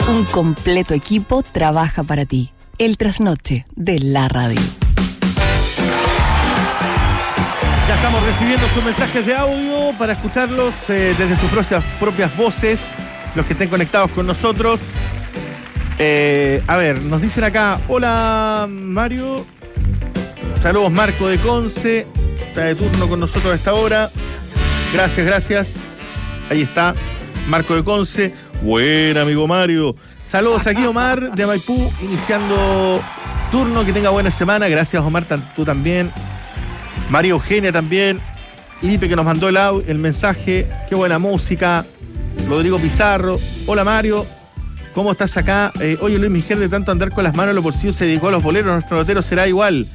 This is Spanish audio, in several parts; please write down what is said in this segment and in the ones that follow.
Un completo equipo trabaja para ti. El Trasnoche de la radio. Ya estamos recibiendo sus mensajes de audio para escucharlos desde sus propias voces, los que estén conectados con nosotros. A ver, nos dicen acá, hola Mario, saludos Marco de Conce, está de turno con nosotros a esta hora. Gracias. Ahí está, Marco de Conce. Buen amigo Mario. Saludos aquí Omar de Maipú, iniciando turno, que tenga buena semana. Gracias Omar, tú también. María Eugenia también. Lipe que nos mandó el mensaje. Qué buena música. Rodrigo Pizarro. Hola Mario, ¿cómo estás acá? Oye Luis Miguel, de tanto andar con las manos en los bolsillos se dedicó a los boleros. Nuestro notero será igual.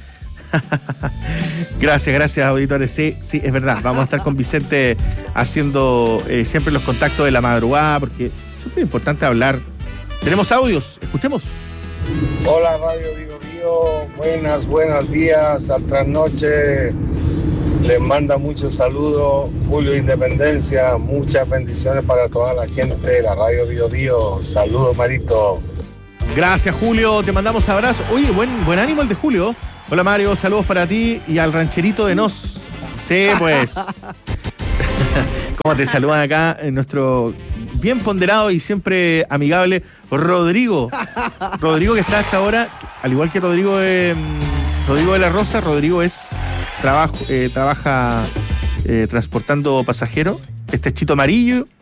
Gracias auditores. Sí, es verdad. Vamos a estar con Vicente haciendo siempre los contactos de la madrugada, porque siempre es importante hablar. Tenemos audios, escuchemos. Hola Radio Bio, buenos días al Trasnoche. Les manda muchos saludos Julio Independencia, muchas bendiciones para toda la gente de la Radio Bio. Saludos Marito. Gracias Julio, te mandamos abrazos. Oye, buen ánimo el de Julio. Hola Mario, saludos para ti y al rancherito de Nos. Sí, pues. ¿Cómo te saludan acá nuestro bien ponderado y siempre amigable Rodrigo? Rodrigo, que está hasta ahora, al igual que Rodrigo de la Rosa, Rodrigo trabaja transportando pasajeros. Este es Chito Amarillo,